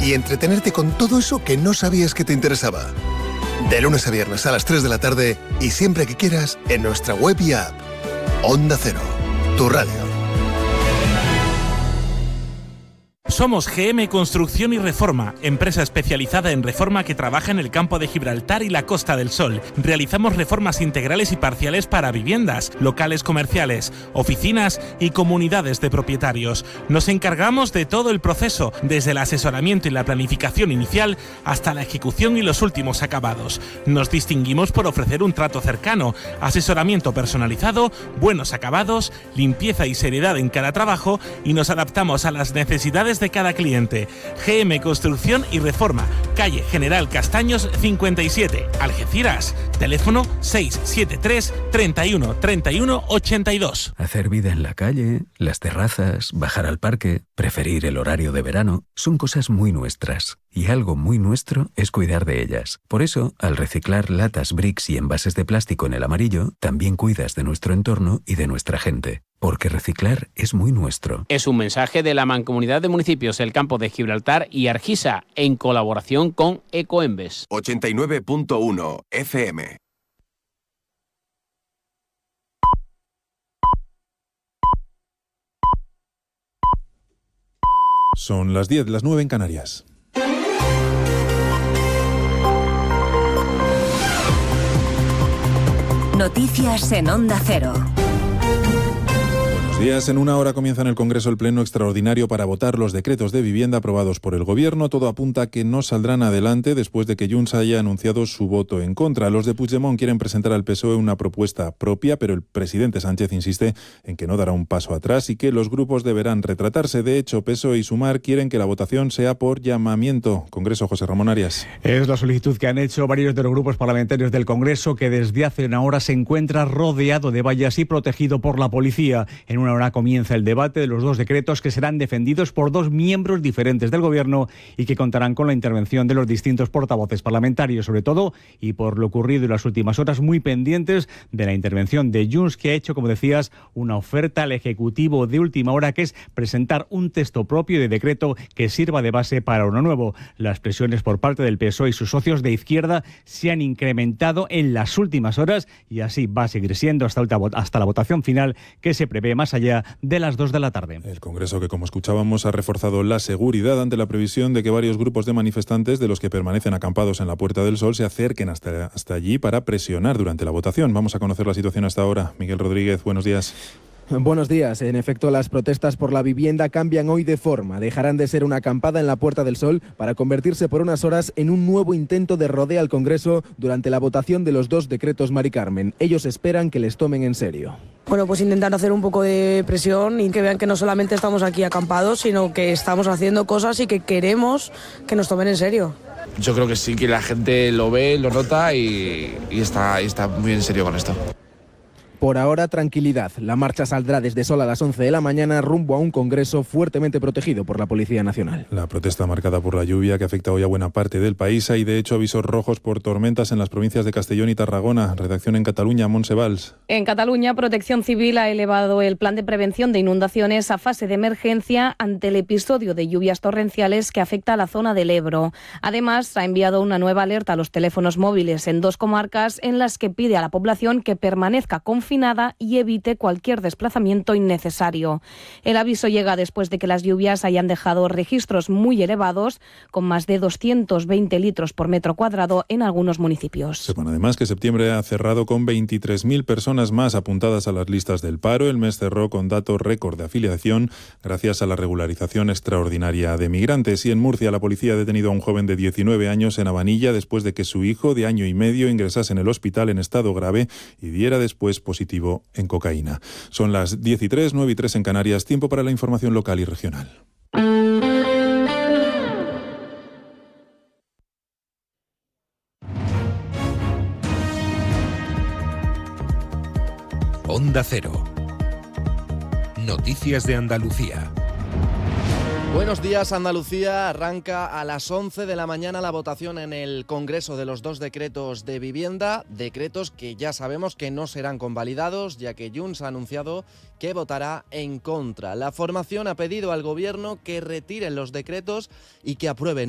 y entretenerte con todo eso que no sabías que te interesaba. De lunes a viernes a las 3 de la tarde y siempre que quieras en nuestra web y app. Onda Cero, tu radio. Somos GM Construcción y Reforma, empresa especializada en reforma que trabaja en el campo de Gibraltar y la Costa del Sol. Realizamos reformas integrales y parciales para viviendas, locales comerciales, oficinas y comunidades de propietarios. Nos encargamos de todo el proceso, desde el asesoramiento y la planificación inicial hasta la ejecución y los últimos acabados. Nos distinguimos por ofrecer un trato cercano, asesoramiento personalizado, buenos acabados, limpieza y seriedad en cada trabajo y nos adaptamos a las necesidades de cada cliente. GM Construcción y Reforma, calle General Castaños 57, Algeciras. Teléfono 673 31 31 82. Hacer vida en la calle, las terrazas, bajar al parque, preferir el horario de verano, son cosas muy nuestras. Y algo muy nuestro es cuidar de ellas. Por eso, al reciclar latas, bricks y envases de plástico en el amarillo, también cuidas de nuestro entorno y de nuestra gente. Porque reciclar es muy nuestro. Es un mensaje de la Mancomunidad de Municipios El Campo de Gibraltar y Argisa, en colaboración con Ecoembes. 89.1 FM. Son las 10, las 9 en Canarias. Noticias en Onda Cero. Buenos días. En una hora comienza en el Congreso el pleno extraordinario para votar los decretos de vivienda aprobados por el Gobierno. Todo apunta a que no saldrán adelante después de que Junts haya anunciado su voto en contra. Los de Puigdemont quieren presentar al PSOE una propuesta propia, pero el presidente Sánchez insiste en que no dará un paso atrás y que los grupos deberán retratarse. De hecho, PSOE y Sumar quieren que la votación sea por llamamiento. Congreso, José Ramón Arias. Es la solicitud que han hecho varios de los grupos parlamentarios del Congreso, que desde hace una hora se encuentra rodeado de vallas y protegido por la policía. En una hora comienza el debate de los dos decretos que serán defendidos por dos miembros diferentes del Gobierno y que contarán con la intervención de los distintos portavoces parlamentarios, sobre todo, y por lo ocurrido en las últimas horas, muy pendientes de la intervención de Junts, que ha hecho, como decías, una oferta al Ejecutivo de última hora, que es presentar un texto propio de decreto que sirva de base para uno nuevo. Las presiones por parte del PSOE y sus socios de izquierda se han incrementado en las últimas horas y así va a seguir siendo hasta la votación final, que se prevé más allá de las 2 de la tarde. El Congreso, que como escuchábamos, ha reforzado la seguridad ante la previsión de que varios grupos de manifestantes, de los que permanecen acampados en la Puerta del Sol, se acerquen hasta allí para presionar durante la votación. Vamos a conocer la situación hasta ahora. Miguel Rodríguez, buenos días. Buenos días. En efecto, las protestas por la vivienda cambian hoy de forma. Dejarán de ser una acampada en la Puerta del Sol para convertirse por unas horas en un nuevo intento de rodeo al Congreso durante la votación de los dos decretos Mari Carmen. Ellos esperan que les tomen en serio. Bueno, pues intentar hacer un poco de presión y que vean que no solamente estamos aquí acampados, sino que estamos haciendo cosas y que queremos que nos tomen en serio. Yo creo que sí, que la gente lo ve, lo nota y está muy en serio con esto. Por ahora, tranquilidad. La marcha saldrá desde Sol a las 11 de la mañana rumbo a un Congreso fuertemente protegido por la Policía Nacional. La protesta marcada por la lluvia que afecta hoy a buena parte del país. Hay de hecho avisos rojos por tormentas en las provincias de Castellón y Tarragona. Redacción en Cataluña, Montse Valls. En Cataluña, Protección Civil ha elevado el plan de prevención de inundaciones a fase de emergencia ante el episodio de lluvias torrenciales que afecta a la zona del Ebro. Además, ha enviado una nueva alerta a los teléfonos móviles en 2 comarcas en las que pide a la población que permanezca confinada y evite cualquier desplazamiento innecesario. El aviso llega después de que las lluvias hayan dejado registros muy elevados, con más de 220 litros por metro cuadrado en algunos municipios. Sepan además que septiembre ha cerrado con 23.000 personas más apuntadas a las listas del paro. El mes cerró con datos récord de afiliación gracias a la regularización extraordinaria de migrantes. Y en Murcia, la policía ha detenido a un joven de 19 años en Abanilla después de que su hijo de año y medio ingresase en el hospital en estado grave y diera después positivo en cocaína. Son las 10:03, 9:03 en Canarias. Tiempo para la información local y regional. Onda Cero. Noticias de Andalucía. Buenos días, Andalucía. Arranca a las 11 de la mañana la votación en el Congreso de los dos decretos de vivienda, decretos que ya sabemos que no serán convalidados, ya que Junts ha anunciado que votará en contra. La formación ha pedido al Gobierno que retiren los decretos y que aprueben